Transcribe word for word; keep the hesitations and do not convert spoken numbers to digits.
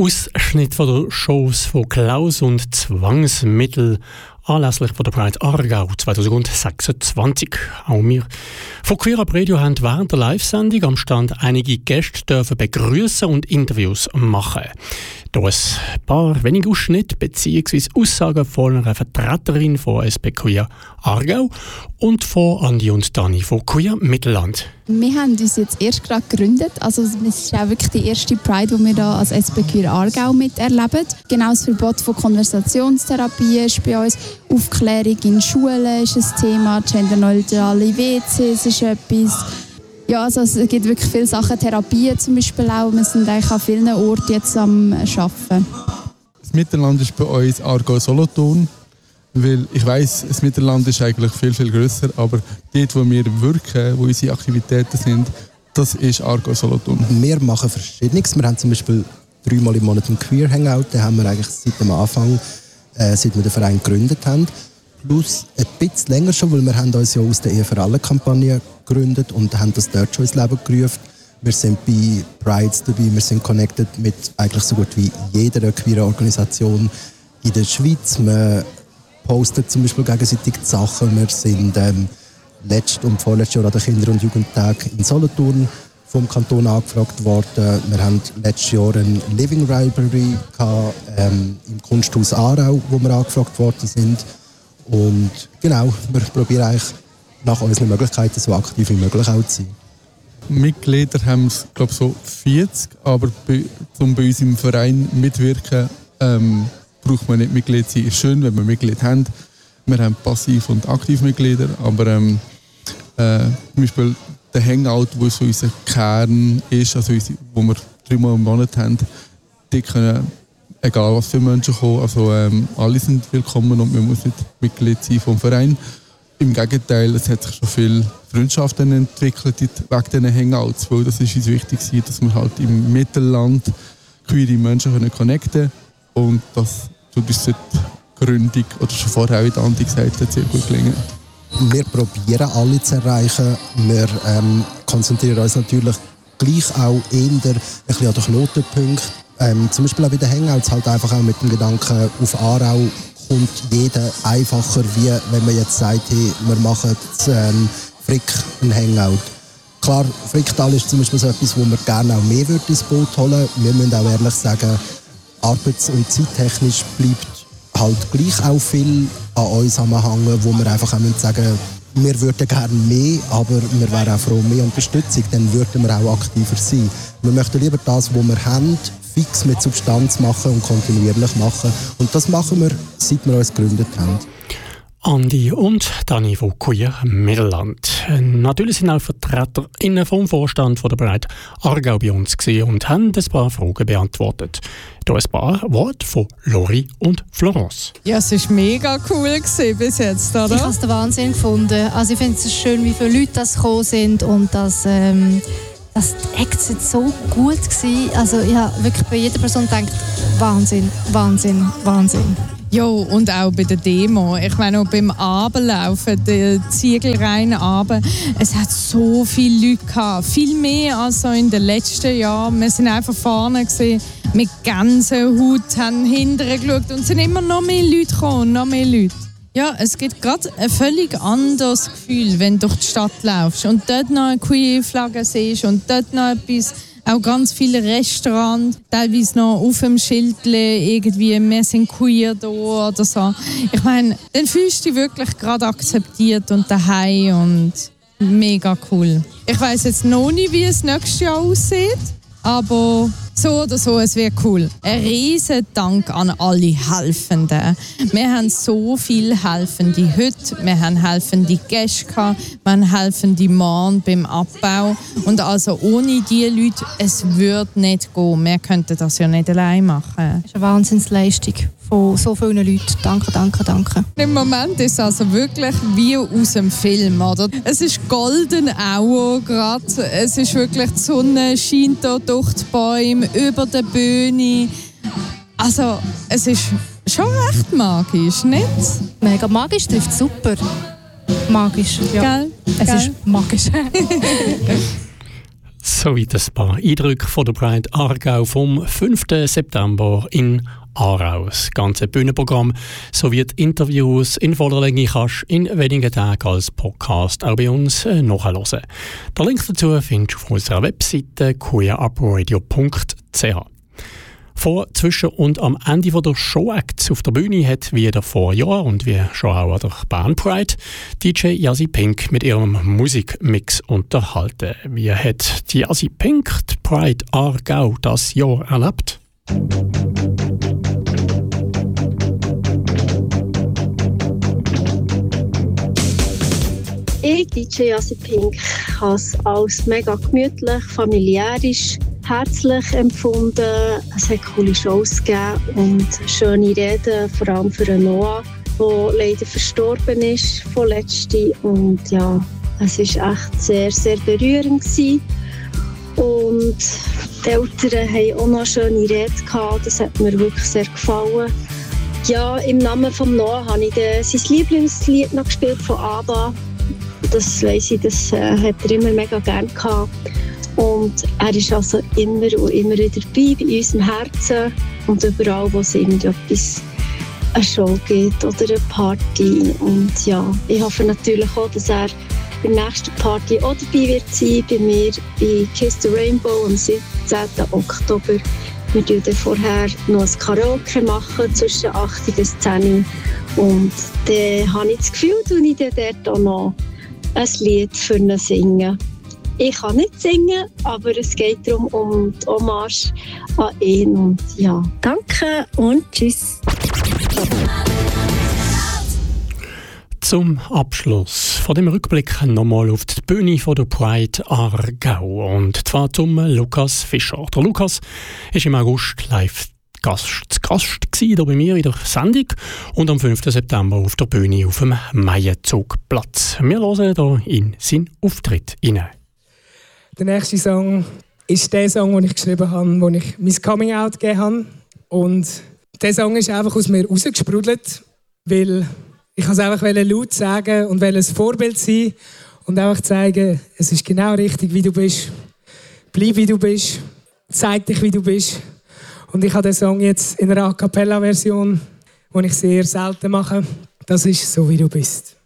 Ausschnitt von der Shows von Klaus und Zwangsmittel anlässlich von der Pride Aargau zwanzig sechsundzwanzig. Auch wir von Queer Up Radio haben während der Live-Sendung am Stand einige Gäste dürfen begrüßen und Interviews machen. Hier ein paar wenige Ausschnitte bzw. Aussagen von einer Vertreterin von S P Queer Aargau und von Andi und Dani von Queer Mittelland. Wir haben uns jetzt erst gerade gegründet. Also es ist auch wirklich die erste Pride, die wir hier als S P Queer Aargau miterleben. Genau das Verbot von Konversationstherapie ist bei uns. Aufklärung in Schulen ist ein Thema. Genderneutrale W Cs ist etwas. Ja, also es gibt wirklich viele Sachen. Therapien zum Beispiel auch. Wir sind eigentlich an vielen Orten jetzt am Arbeiten. Das Mittelland ist bei uns Aargau-Solothurn. Weil ich weiss, das Mittelland ist eigentlich viel, viel grösser, aber dort, wo wir wirken, wo unsere Aktivitäten sind, das ist Aargau-Solothurn. Wir machen Verschiedenes. Wir haben zum Beispiel dreimal im Monat einen Queer-Hangout. Den haben wir eigentlich seit dem Anfang, äh, seit wir den Verein gegründet haben. Plus ein bisschen länger schon, weil wir haben uns ja aus der Ehe für alle-Kampagne gegründet und haben das dort schon ins Leben gerufen. Wir sind bei Prides dabei, wir sind connected mit eigentlich so gut wie jeder queeren Organisation in der Schweiz. Wir posten zum Beispiel gegenseitig die Sachen. Wir sind ähm, letztes und vorletztes Jahr an den Kinder- und Jugendtag in Solothurn vom Kanton angefragt worden. Wir haben letztes Jahr eine Living Library gehabt, ähm, im Kunsthaus Aarau, wo wir angefragt worden sind. Und genau, wir probieren eigentlich nach unseren Möglichkeiten so aktiv wie möglich auch zu sein. Mitglieder haben es, glaube ich, so vierzig, aber bei, um bei uns im Verein mitwirken, ähm, braucht man nicht Mitglied sein. Es ist schön, wenn wir Mitglied haben. Wir haben Passiv- und Aktivmitglieder, aber ähm, äh, zum Beispiel der Hangout, wo so unser Kern ist, also unsere, wo wir dreimal im Monat haben, die können, egal was für Menschen kommen, also ähm, alle sind willkommen und man muss nicht Mitglied sein vom Verein. Im Gegenteil, es hat sich schon viele Freundschaften entwickelt wegen diesen Hangouts, weil das ist uns wichtig, dass wir halt im Mittelland queere Menschen können connecten können. Und das tut uns seit Gründung oder schon vorher, wie Andi gesagt hat, sehr gut gelingen. Wir probieren alle zu erreichen. Wir ähm, konzentrieren uns natürlich gleich auch eher ein bisschen an den Knotenpunkten. Ähm, zum Beispiel auch bei den Hangouts halt einfach auch mit dem Gedanken, auf Aarau kommt jeder einfacher, wie wenn man jetzt sagt, hey, wir machen ähm, Frick einen Hangout. Klar, Fricktal ist zum Beispiel so etwas, wo wir gerne auch mehr ins Boot holen würden. Wir müssen auch ehrlich sagen, arbeits- und zeittechnisch bleibt halt gleich auch viel an uns am Hangen, wo wir einfach auch sagen müssen, wir würden gerne mehr, aber wir wären auch froh um mehr Unterstützung, dann würden wir auch aktiver sein. Wir möchten lieber das, was wir haben, fix mit Substanz machen und kontinuierlich machen. Und das machen wir, seit wir uns gegründet haben. Andi und Dani von Queer Mittelland. Natürlich sind auch VertreterInnen vom Vorstand von der Pride Aargau bei uns und haben ein paar Fragen beantwortet. Hier ein paar Worte von Lori und Florence. Ja, es war mega cool gewesen bis jetzt, oder? Ich habe es den Wahnsinn gefunden. Also ich finde es schön, wie viele Leute das gekommen sind und dass, ähm, dass die Acts jetzt so gut waren. Also ich habe wirklich bei jeder Person gedacht, Wahnsinn, Wahnsinn, Wahnsinn. Ja, und auch bei der Demo. Ich meine, auch beim Abendlaufen, der Ziegelreihen Abend, es hat so viele Leute gehabt. Viel mehr als so in den letzten Jahren. Wir sind einfach vorne gewesen, mit Gänsehaut, haben hinterher geschaut und es sind immer noch mehr Leute gekommen, noch mehr Leute. Ja, es gibt gerade ein völlig anderes Gefühl, wenn du durch die Stadt laufst und dort noch eine Queer-Flagge siehst und dort noch etwas. Auch ganz viele Restaurants, teilweise noch auf dem Schild irgendwie, wir sind queer da oder so. Ich meine, dann fühlst du dich wirklich gerade akzeptiert und daheim und mega cool. Ich weiss jetzt noch nicht, wie es nächstes Jahr aussieht, aber so oder so, es wird cool. Ein riesen Dank an alle Helfenden. Wir haben so viele helfende heute, wir haben helfende Gäste gehabt, wir haben helfende Mann beim Abbau. Und also ohne diese Leute, es würde nicht gehen. Wir könnten das ja nicht allein machen. Das ist eine Wahnsinnsleistung von so vielen Leuten. Danke, danke, danke. Im Moment ist es also wirklich wie aus dem Film, oder? Es ist golden Hour gerade. Es ist wirklich, die Sonne scheint hier durch die Bäume, über der Bühne. Also, es ist schon recht magisch, nicht? Mega magisch, trifft super. Magisch, ja. Gell? Es Gell? ist magisch. Soweit ein paar Eindrücke von der Pride Aargau vom fünften September in Aarau. Das ganze Bühnenprogramm sowie die Interviews in voller Länge kannst du in wenigen Tagen als Podcast auch bei uns nachhören. Den Link dazu findest du auf unserer Webseite queer up radio punkt c h. Vor, zwischen und am Ende der Showacts auf der Bühne hat wie der Vorjahr und wie schon auch an der Bern Pride D J Jazzy Pink mit ihrem Musikmix unterhalten. Wie hat die Jazzy Pink die Pride Aargau das Jahr erlebt? Ich, D J Jazzy Pink, habe es als mega gemütlich, familiärisch, herzlich empfunden. Es hat coole Shows gegeben und schöne Reden, vor allem für Noah, der leider verstorben ist von letztem. Und ja, es war echt sehr, sehr berührend gewesen. Und die Eltern hatten auch noch eine schöne Rede gehabt. Das hat mir wirklich sehr gefallen. Ja, im Namen von Noah habe ich dann sein Lieblingslied noch gespielt von ABBA. Das weiss ich, das äh, hat er immer mega gerne gehabt. Und er ist also immer und immer wieder dabei bei uns im Herzen und überall, wo es irgendetwas eine Show gibt oder eine Party. Und ja, ich hoffe natürlich auch, dass er bei der nächsten Party auch dabei wird sein, bei mir bei Kiss the Rainbow am siebzehnten Oktober. Wir machen dann vorher noch ein Karaoke machen zwischen acht und zehn. Und dann habe ich das Gefühl, dass ich dann dort auch noch ein Lied für ihn singen. Ich kann nicht singen, aber es geht darum, um die Hommage an ihn. Und ja, danke und tschüss. Zum Abschluss von dem Rückblick nochmal auf die Bühne von der Pride Aargau. Und zwar zum Lukas Fischer. Der Lukas ist im August live Gast, Gast hier bei mir in der Sendung und am fünften September auf der Bühne auf dem Maienzugplatz. Wir hören hier in seinen Auftritt hinein. Der nächste Song ist der Song, den ich geschrieben habe, wo ich mein Coming-out gegeben habe. Und dieser Song ist einfach aus mir rausgesprudelt, weil ich es einfach laut sagen und ein Vorbild sein und einfach zeigen, es ist genau richtig, wie du bist. Bleib, wie du bist. Zeig dich, wie du bist. Und ich habe den Song jetzt in einer A-Cappella-Version, die ich sehr selten mache. Das ist «So wie du bist».